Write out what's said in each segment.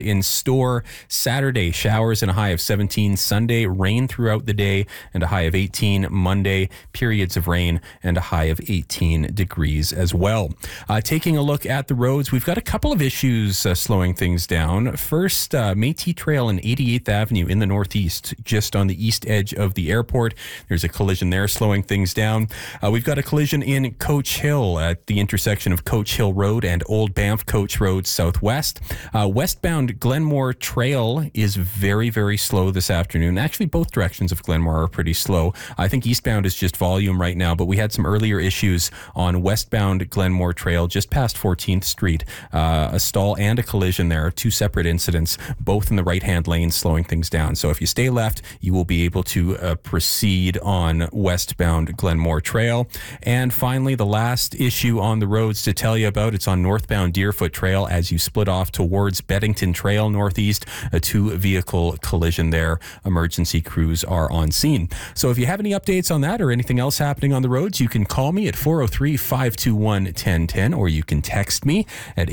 in store. Saturday, showers and a high of 17. Sunday, rain throughout the day and a high of 18. Monday, periods of rain and a high of 18 degrees as well. Taking a look at the roads, we've got a couple of issues slowing things down. First, Métis Trail and 88th Avenue in the northeast, just on the east edge of the airport. There's a collision there slowing things down. We've got a collision in Coach Hill at the intersection of Coach Hill Road and Old Banff Coach Road southwest. Westbound Glenmore Trail is very, very slow this afternoon. Actually, both directions of Glenmore are pretty slow. I think eastbound is just volume right now, but we had some earlier issues on westbound Glenmore Trail just past 14th Street. A stall and a collision there, two separate incidents, both in the right-hand lane, slowing things down. So if you stay left, you will be able to proceed on westbound Glenmore Trail. And finally, the last issue on the roads to tell you about, it's on northbound Deerfoot Trail as you split off towards Beddington Trail northeast. A two-vehicle collision there. Emergency crews are on scene. So if you have any updates on that or anything else happening on the roads, you can call me at 403-521-1010 or you can text me at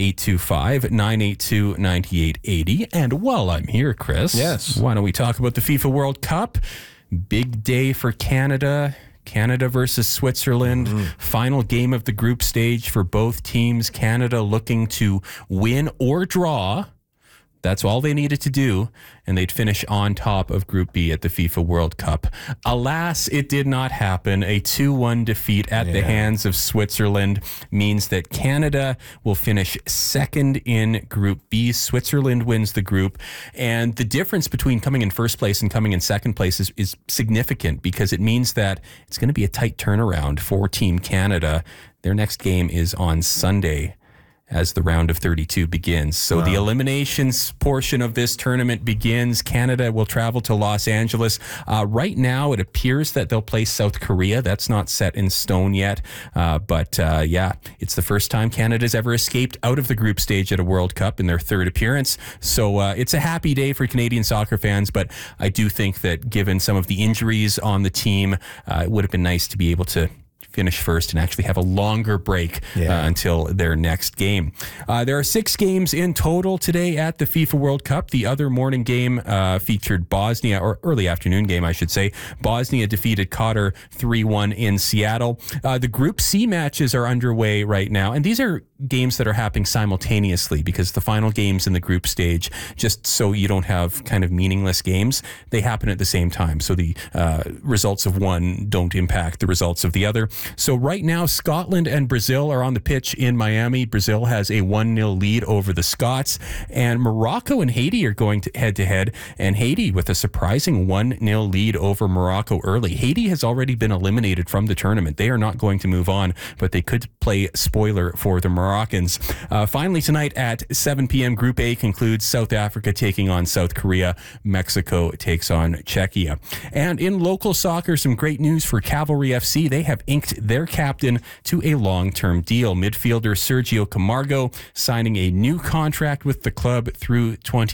825-982-9880. And while I'm here, Chris, yes, why don't we talk about the FIFA World Cup? Big day for Canada. Canada versus Switzerland. Final game of the group stage for both teams. Canada looking to win or draw. That's all they needed to do, and they'd finish on top of Group B at the FIFA World Cup. Alas, it did not happen. A 2-1 defeat at the hands of Switzerland means that Canada will finish second in Group B. Switzerland wins the group, and the difference between coming in first place and coming in second place is significant because it means that it's going to be a tight turnaround for Team Canada. Their next game is on Sunday as the round of 32 begins. So the eliminations portion of this tournament begins. Canada will travel to Los Angeles. Right now, it appears that they'll play South Korea. That's not set in stone yet. But it's the first time Canada's ever escaped out of the group stage at a World Cup in their third appearance. So it's a happy day for Canadian soccer fans, but I do think that given some of the injuries on the team, it would have been nice to be able to finish first and actually have a longer break until their next game. There are 6 games in total today at the FIFA World Cup. The other morning game featured Bosnia, or early afternoon game, I should say. Bosnia defeated Qatar 3-1 in Seattle. The Group C matches are underway right now, and these are games that are happening simultaneously because the final games in the group stage, just so you don't have kind of meaningless games, they happen at the same time. So the results of one don't impact the results of the other. So right now, Scotland and Brazil are on the pitch in Miami. Brazil has a 1-0 lead over the Scots, and Morocco and Haiti are going head-to-head, and Haiti with a surprising 1-0 lead over Morocco early. Haiti has already been eliminated from the tournament. They are not going to move on, but they could play spoiler for the Moroccans. Finally tonight at 7 p.m., Group A concludes. South Africa taking on South Korea. Mexico takes on Czechia. And in local soccer, some great news for Cavalry FC. They have inked their captain to a long-term deal. Midfielder Sergio Camargo signing a new contract with the club through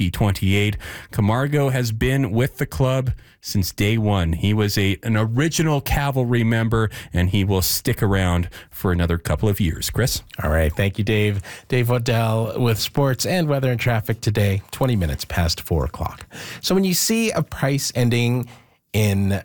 2028. Camargo has been with the club since day one. He was an original Cavalry member, and he will stick around for another couple of years. Chris? All right. Thank you, Dave. Dave Waddell with sports and weather and traffic today, 20 minutes past 4 o'clock. So when you see a price ending in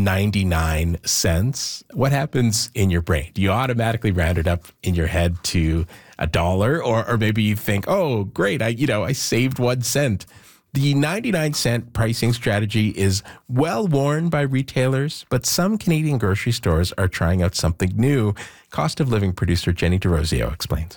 99 cents, what happens in your brain? Do you automatically round it up in your head to $1? Or maybe you think, oh, great, I saved 1 cent. The 99-cent pricing strategy is well worn by retailers, but some Canadian grocery stores are trying out something new. Cost of Living producer Jenny DeRosio explains.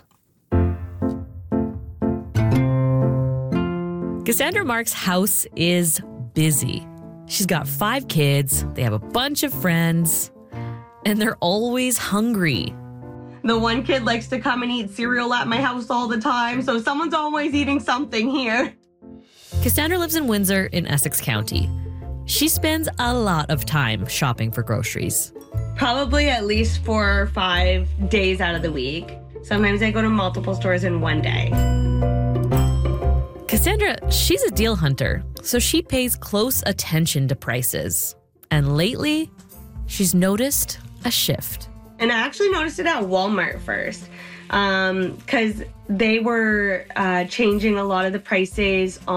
Cassandra Mark's house is busy. She's got 5 kids, they have a bunch of friends, and they're always hungry. The one kid likes to come and eat cereal at my house all the time, so someone's always eating something here. Cassandra lives in Windsor in Essex County. She spends a lot of time shopping for groceries. Probably at least 4 or 5 days out of the week. Sometimes I go to multiple stores in one day. Cassandra, she's a deal hunter, so she pays close attention to prices. And lately, she's noticed a shift. And I actually noticed it at Walmart first. because they were changing a lot of the prices